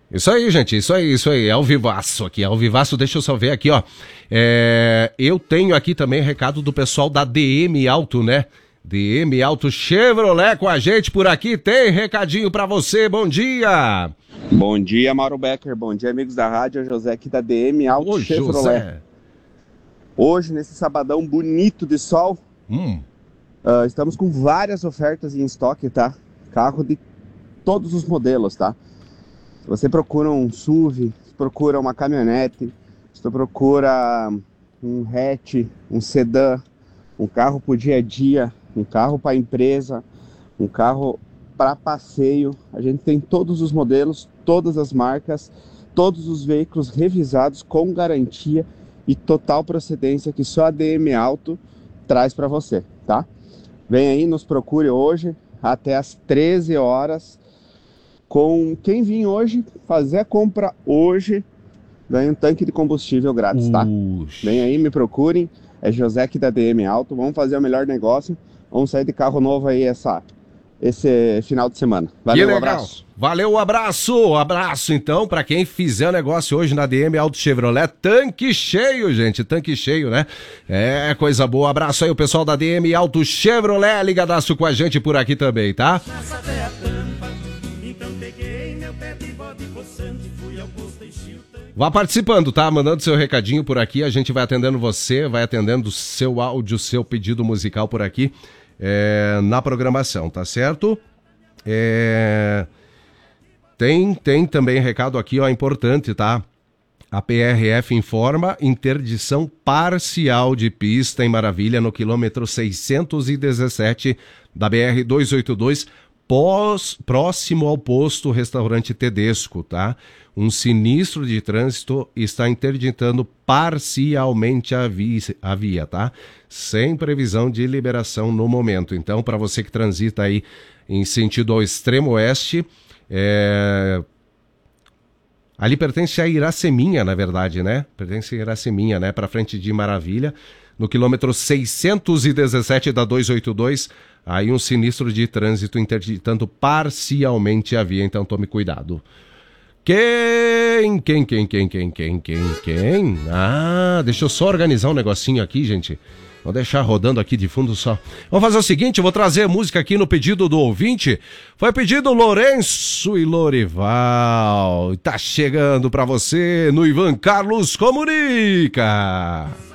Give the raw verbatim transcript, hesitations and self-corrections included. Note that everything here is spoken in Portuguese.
Isso aí, gente, isso aí, isso aí, é ao vivaço aqui, é ao vivaço, deixa eu só ver aqui, ó, é, eu tenho aqui também recado do pessoal da D M Auto, né, D M Auto Chevrolet com a gente por aqui, tem recadinho pra você, bom dia! Bom dia, Mauro Becker, bom dia, amigos da rádio, José aqui da D M Auto Ô, Chevrolet. José. Hoje, nesse sabadão bonito de sol, hum. uh, estamos com várias ofertas em estoque, tá? Carro de todos os modelos, tá? Se você procura um S U V, se procura uma caminhonete, se você procura um hatch, um sedã, um carro para o dia a dia, um carro para empresa, um carro para passeio, a gente tem todos os modelos, todas as marcas, todos os veículos revisados com garantia e total procedência que só a D M Auto traz para você, tá? Vem aí, nos procure hoje até às treze horas. Com quem vir hoje, fazer a compra hoje, ganha um tanque de combustível grátis, tá? Ux. Vem aí, me procurem, é José aqui da D M Auto, vamos fazer o melhor negócio, vamos sair de carro novo aí essa, esse final de semana. Valeu, um abraço. Valeu, um abraço, abraço então para quem fizer o negócio hoje na D M Auto Chevrolet, tanque cheio, gente, tanque cheio, né? É, coisa boa, abraço aí o pessoal da D M Auto Chevrolet, ligadaço com a gente por aqui também, tá? Vá participando, tá? Mandando seu recadinho por aqui, a gente vai atendendo você, vai atendendo seu áudio, seu pedido musical por aqui é, na programação, tá certo? É... Tem, tem também recado aqui, ó, importante, tá? A P R F informa interdição parcial de pista em Maravilha no quilômetro seiscentos e dezessete da B R duzentos e oitenta e dois, pós, próximo ao posto Restaurante Tedesco, tá? Um sinistro de trânsito está interditando parcialmente a via, a via, tá? Sem previsão de liberação no momento. Então, para você que transita aí em sentido ao extremo oeste, é... ali pertence a Iraceminha, na verdade, né? Pertence a Iraceminha, né? Para frente de Maravilha, no quilômetro seiscentos e dezessete da duzentos e oitenta e dois, aí um sinistro de trânsito interditando parcialmente a via, então tome cuidado. Quem, quem, quem, quem, quem, quem, quem, quem? Ah, deixa eu só organizar um negocinho aqui, gente. Vou deixar rodando aqui de fundo só. Vamos fazer o seguinte, eu vou trazer música aqui no pedido do ouvinte. Foi pedido Lourenço e Lorival. Tá chegando pra você no Ivan Carlos Comunica.